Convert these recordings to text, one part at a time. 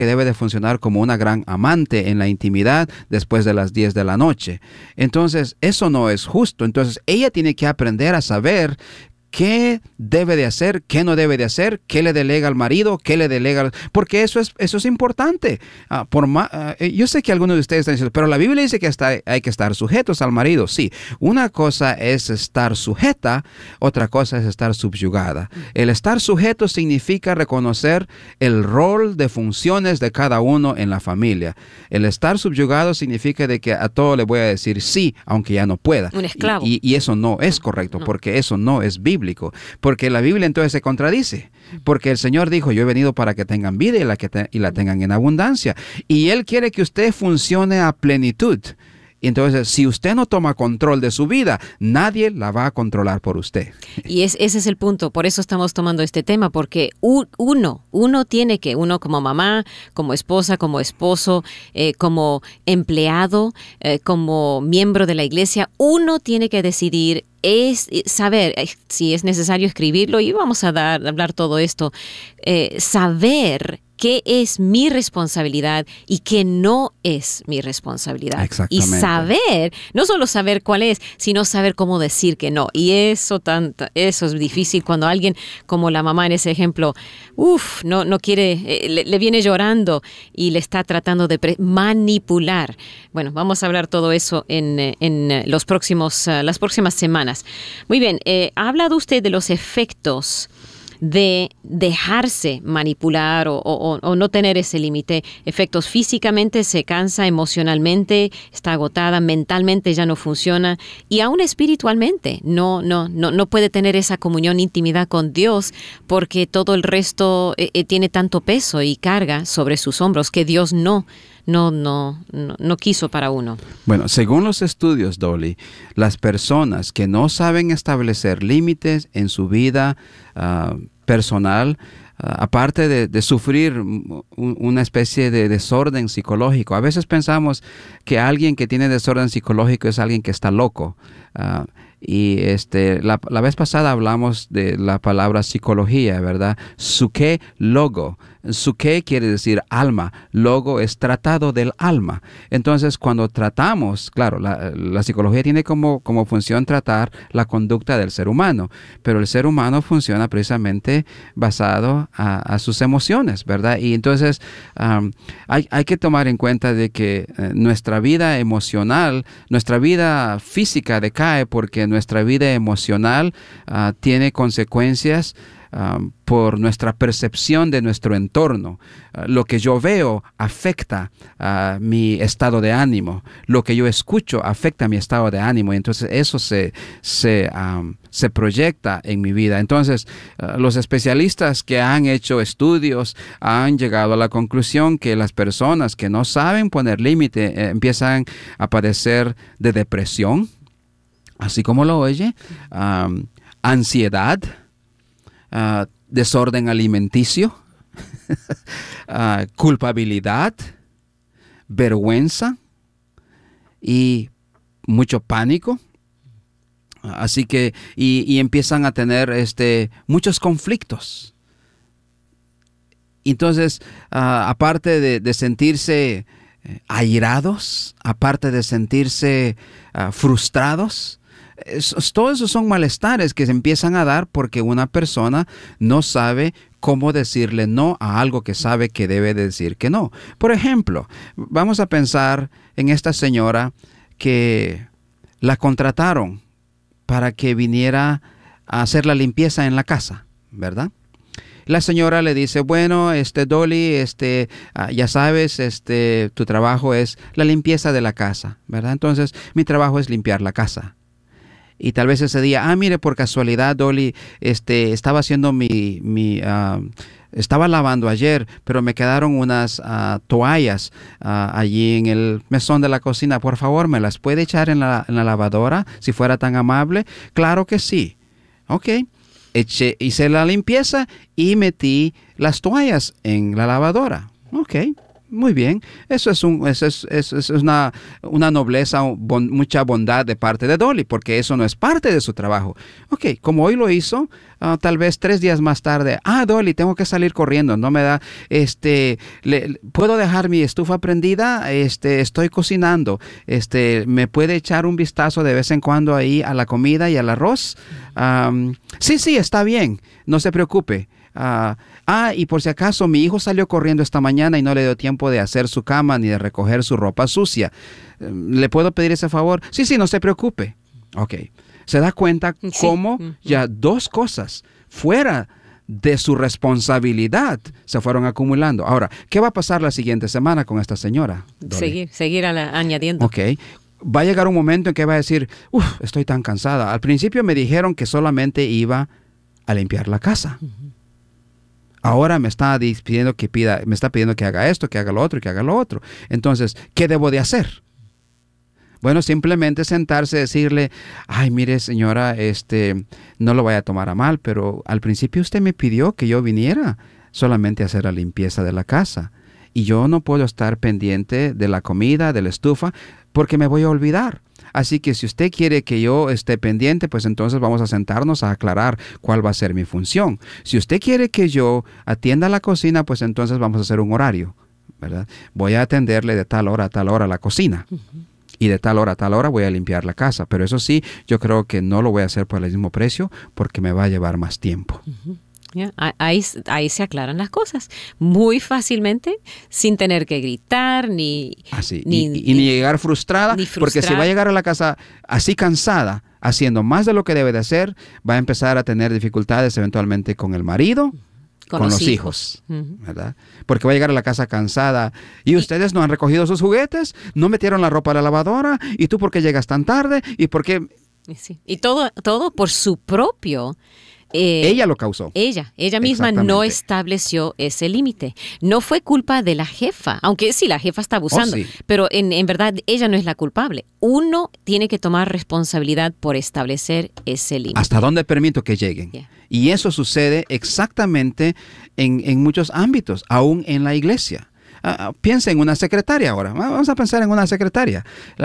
que debe de funcionar como una gran amante en la intimidad después de las 10 de la noche. Entonces, eso no es justo. Entonces, ella tiene que aprender a saber qué debe de hacer, qué no debe de hacer, qué le delega al marido, qué le delega porque eso es importante. Yo sé que algunos de ustedes están diciendo, pero la Biblia dice que hay que estar sujetos al marido. Sí, una cosa es estar sujeta, otra cosa es estar subyugada. El estar sujeto significa reconocer el rol de funciones de cada uno en la familia. El estar subyugado significa de que a todo le voy a decir sí, aunque ya no pueda. Un esclavo. Y eso no es correcto, porque eso no es bíblico. Porque la Biblia entonces se contradice. Porque el Señor dijo, yo he venido para que tengan vida y la tengan en abundancia. Y Él quiere que usted funcione a plenitud. Y entonces, si usted no toma control de su vida, nadie la va a controlar por usted. Y ese es el punto. Por eso estamos tomando este tema, porque uno tiene que, uno como mamá, como esposa, como esposo, como empleado, como miembro de la iglesia, uno tiene que decidir, es saber, si es necesario escribirlo, y vamos a hablar todo esto, saber qué es mi responsabilidad y qué no es mi responsabilidad. Exactamente. Y saber, no solo saber cuál es, sino saber cómo decir que no. Y eso es difícil cuando alguien, como la mamá en ese ejemplo, no quiere, le viene llorando y le está tratando de manipular. Bueno, vamos a hablar todo eso en las próximas semanas. Muy bien, ha hablado usted de los efectos de dejarse manipular o no tener ese límite. Efectos físicamente, se cansa, emocionalmente, está agotada, mentalmente ya no funciona y aún espiritualmente no puede tener esa comunión, intimidad con Dios porque todo el resto tiene tanto peso y carga sobre sus hombros que Dios no quiso para uno. Bueno, según los estudios, Dolly, las personas que no saben establecer límites en su vida personal, aparte de sufrir una especie de desorden psicológico, a veces pensamos que alguien que tiene desorden psicológico es alguien que está loco. Y la vez pasada hablamos de la palabra psicología, ¿verdad? Psuke, logo. Psuke quiere decir alma. Logo es tratado del alma. Entonces, cuando tratamos, claro, la psicología tiene como función tratar la conducta del ser humano, pero el ser humano funciona precisamente basado a sus emociones, ¿verdad? Y entonces hay que tomar en cuenta de que nuestra vida emocional, nuestra vida física decae porque nuestra vida emocional tiene consecuencias por nuestra percepción de nuestro entorno. Lo que yo veo afecta mi estado de ánimo. Lo que yo escucho afecta mi estado de ánimo. Y entonces eso se proyecta en mi vida. Entonces, los especialistas que han hecho estudios han llegado a la conclusión que las personas que no saben poner límite empiezan a padecer de depresión, así como lo oye, ansiedad, desorden alimenticio, culpabilidad, vergüenza y mucho pánico. Así que, y empiezan a tener muchos conflictos. Entonces, aparte de sentirse airados, aparte de sentirse frustrados, todos esos son malestares que se empiezan a dar porque una persona no sabe cómo decirle no a algo que sabe que debe decir que no. Por ejemplo, vamos a pensar en esta señora que la contrataron para que viniera a hacer la limpieza en la casa, ¿verdad? La señora le dice, bueno, Dolly, ya sabes, tu trabajo es la limpieza de la casa, ¿verdad? Entonces, mi trabajo es limpiar la casa. Y tal vez ese día, mire, por casualidad, Dolly, estaba haciendo estaba lavando ayer, pero me quedaron unas toallas allí en el mesón de la cocina. Por favor, ¿me las puede echar en la lavadora, si fuera tan amable? Claro que sí. Ok. Hice la limpieza y metí las toallas en la lavadora. Ok. Muy bien, eso es una nobleza, mucha bondad de parte de Dolly, porque eso no es parte de su trabajo. Ok, como hoy lo hizo, tal vez 3 días más tarde, Dolly, tengo que salir corriendo, no me da, ¿puedo dejar mi estufa prendida? Estoy cocinando, ¿me puede echar un vistazo de vez en cuando ahí a la comida y al arroz? Sí, está bien, no se preocupe. Y por si acaso mi hijo salió corriendo esta mañana y no le dio tiempo de hacer su cama ni de recoger su ropa sucia. ¿Le puedo pedir ese favor? Sí, no se preocupe. Ok. ¿Se da cuenta cómo ya 2 cosas fuera de su responsabilidad se fueron acumulando? Ahora, ¿qué va a pasar la siguiente semana con esta señora, Dolly? Seguir añadiendo. Ok. Va a llegar un momento en que va a decir, estoy tan cansada. Al principio me dijeron que solamente iba a limpiar la casa. Ahora me está pidiendo que haga esto, que haga lo otro y que haga lo otro. Entonces, ¿qué debo de hacer? Bueno, simplemente sentarse y decirle, mire señora, no lo vaya a tomar a mal, pero al principio usted me pidió que yo viniera solamente a hacer la limpieza de la casa. Y yo no puedo estar pendiente de la comida, de la estufa, porque me voy a olvidar. Así que si usted quiere que yo esté pendiente, pues entonces vamos a sentarnos a aclarar cuál va a ser mi función. Si usted quiere que yo atienda la cocina, pues entonces vamos a hacer un horario, ¿verdad? Voy a atenderle de tal hora a tal hora la cocina. Y de tal hora a tal hora voy a limpiar la casa. Pero eso sí, yo creo que no lo voy a hacer por el mismo precio porque me va a llevar más tiempo. Yeah. Ahí se aclaran las cosas muy fácilmente, sin tener que gritar ni llegar frustrada, porque si va a llegar a la casa así cansada, haciendo más de lo que debe de hacer, va a empezar a tener dificultades eventualmente con el marido, con los hijos, ¿verdad? Porque va a llegar a la casa cansada y ustedes no han recogido sus juguetes, no metieron la ropa a la lavadora, y tú por qué llegas tan tarde y por qué... Sí. Y todo por su propio... ella lo causó. Ella misma no estableció ese límite. No fue culpa de la jefa, aunque sí, la jefa está abusando, sí. Pero en verdad ella no es la culpable. Uno tiene que tomar responsabilidad por establecer ese límite. ¿Hasta dónde permito que lleguen? Yeah. Y eso sucede exactamente en muchos ámbitos, aún en la iglesia. Piensa en una secretaria ahora. Vamos a pensar en una secretaria.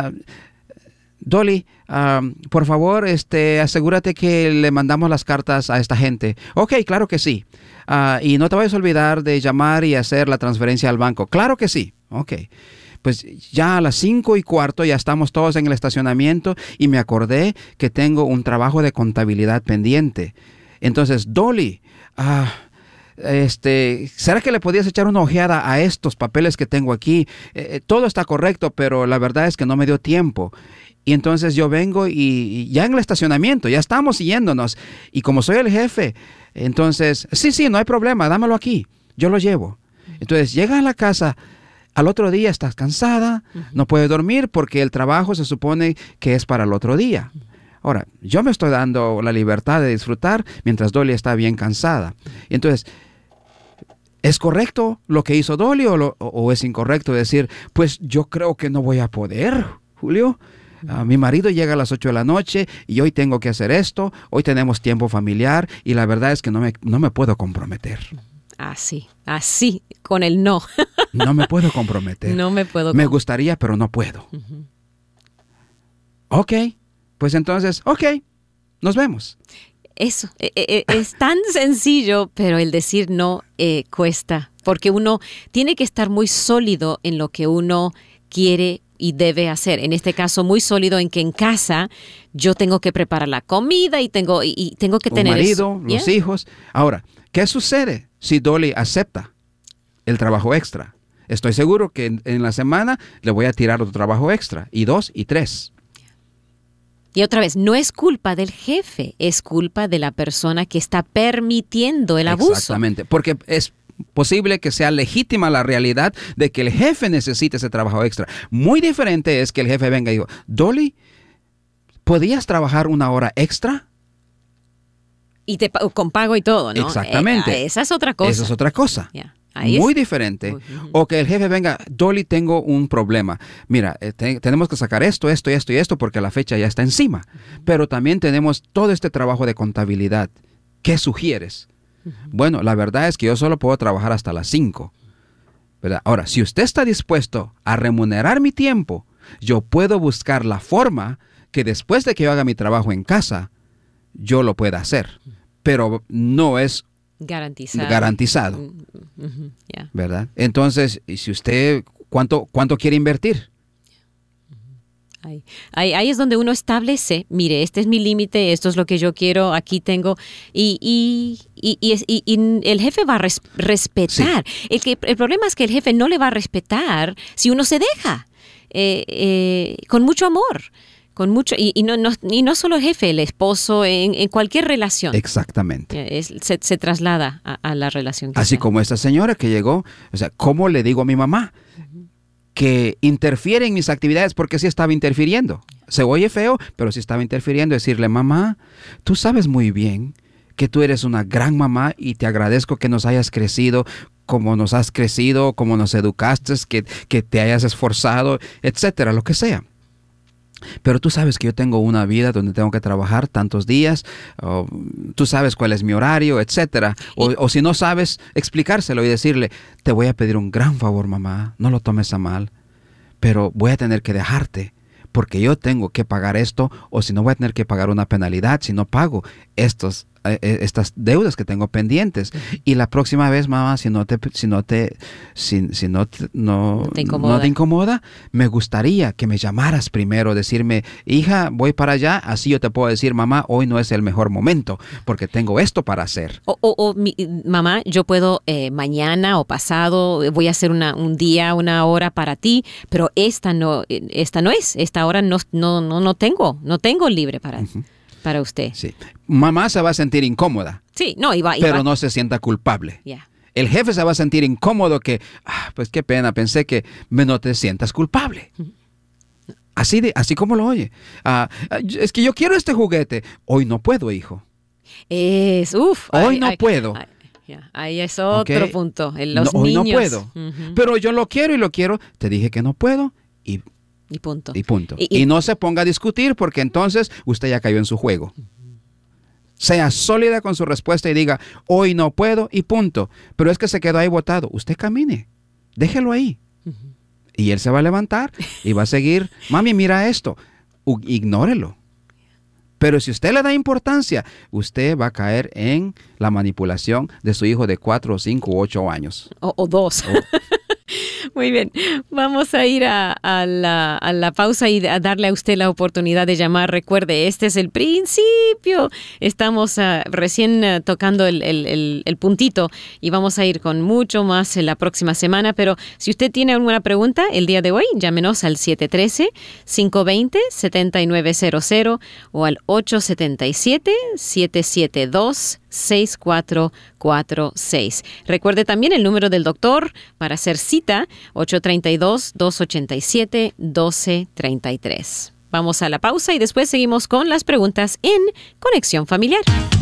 Dolly, por favor, asegúrate que le mandamos las cartas a esta gente. Ok, claro que sí. Y no te vayas a olvidar de llamar y hacer la transferencia al banco. Claro que sí. Ok. Pues ya a las 5:15 ya estamos todos en el estacionamiento y me acordé que tengo un trabajo de contabilidad pendiente. Entonces, Dolly, ¿será que le podías echar una ojeada a estos papeles que tengo aquí? Todo está correcto, pero la verdad es que no me dio tiempo. Y entonces yo vengo y ya en el estacionamiento, ya estamos yéndonos. Y como soy el jefe, entonces, sí, no hay problema, dámelo aquí, yo lo llevo. Entonces llega a la casa, al otro día estás cansada, no puedes dormir porque el trabajo se supone que es para el otro día. Ahora, yo me estoy dando la libertad de disfrutar mientras Dolly está bien cansada. Y entonces, ¿es correcto lo que hizo Dolly o es incorrecto decir, pues yo creo que no voy a poder, Julio? Mi marido llega a las 8 de la noche y hoy tengo que hacer esto, hoy tenemos tiempo familiar y la verdad es que no me puedo comprometer. Así, con el no. No me puedo comprometer. No me puedo. Me gustaría, pero no puedo. Ok, pues entonces, nos vemos. Eso, es tan sencillo, pero el decir no cuesta, porque uno tiene que estar muy sólido en lo que uno quiere y debe hacer. En este caso, muy sólido en que en casa yo tengo que preparar la comida y tengo que tener un marido, eso. Los hijos. Ahora, ¿qué sucede si Dolly acepta el trabajo extra? Estoy seguro que en la semana le voy a tirar otro trabajo extra, y 2 y 3. Y otra vez, no es culpa del jefe, es culpa de la persona que está permitiendo el abuso. Exactamente, porque es posible que sea legítima la realidad de que el jefe necesite ese trabajo extra. Muy diferente es que el jefe venga y diga, Dolly, ¿podías trabajar 1 hora extra? Y con pago y todo, ¿no? Exactamente. Esa es otra cosa. Esa es otra cosa. Yeah. Muy diferente. O que el jefe venga, Dolly, tengo un problema. Mira, tenemos que sacar esto porque la fecha ya está encima. Pero también tenemos todo este trabajo de contabilidad. ¿Qué sugieres? Bueno, la verdad es que yo solo puedo trabajar hasta las 5. ¿verdad? Ahora, si usted está dispuesto a remunerar mi tiempo, yo puedo buscar la forma que después de que yo haga mi trabajo en casa, yo lo pueda hacer. Pero no es garantizado. Yeah. ¿Verdad? Entonces, si usted, ¿cuánto quiere invertir? Ahí es donde uno establece, mire, este es mi límite, esto es lo que yo quiero, aquí tengo, y el jefe va a respetar. Sí. El problema es que el jefe no le va a respetar si uno se deja, con mucho amor. Con mucho, y no solo el jefe, el esposo, en cualquier relación. Exactamente. Se traslada a la relación. Así como esta señora que llegó, o sea, ¿cómo le digo a mi mamá que interfiere en mis actividades? Porque sí estaba interfiriendo. Se oye feo, pero sí estaba interfiriendo. Decirle, mamá, tú sabes muy bien que tú eres una gran mamá y te agradezco que nos hayas crecido como nos has crecido, como nos educaste, que te hayas esforzado, etcétera, lo que sea. Pero tú sabes que yo tengo una vida donde tengo que trabajar tantos días, tú sabes cuál es mi horario, etcétera. O si no sabes, explicárselo y decirle, te voy a pedir un gran favor, mamá, no lo tomes a mal, pero voy a tener que dejarte porque yo tengo que pagar esto, o si no voy a tener que pagar una penalidad si no pago estas deudas que tengo pendientes. Y la próxima vez, mamá, si no te incomoda, me gustaría que me llamaras primero, decirme, hija, voy para allá, así yo te puedo decir, mamá, hoy no es el mejor momento, porque tengo esto para hacer. Mamá, yo puedo mañana o pasado, voy a hacer un día, una hora para ti, pero esta hora no tengo libre para usted. Sí. Mamá se va a sentir incómoda. Sí, pero no se sienta culpable. Yeah. El jefe se va a sentir incómodo que, pues qué pena, pensé que no te sientas culpable. Así como lo oye. Es que yo quiero este juguete. Hoy no puedo, hijo. Hoy no puedo. Ahí es otro punto. Los hoy niños. No puedo. Pero yo lo quiero y lo quiero. Te dije que no puedo y punto. Y no se ponga a discutir porque entonces usted ya cayó en su juego. Sea sólida con su respuesta y diga, hoy no puedo y punto. Pero es que se quedó ahí botado. Usted camine. Déjelo ahí. Y él se va a levantar y va a seguir. Mami, mira esto. Ignórelo. Pero si usted le da importancia, usted va a caer en la manipulación de su hijo de 4, 5 u 8 años. O 2. Muy bien, vamos a ir a la pausa y a darle a usted la oportunidad de llamar. Recuerde, este es el principio. Estamos recién tocando el puntito y vamos a ir con mucho más en la próxima semana. Pero si usted tiene alguna pregunta el día de hoy, llámenos al 713-520-7900 o al 877-772-6446. Recuerde también el número del doctor para hacer cita, 832-287-1233. Vamos a la pausa y después seguimos con las preguntas en Conexión Familiar.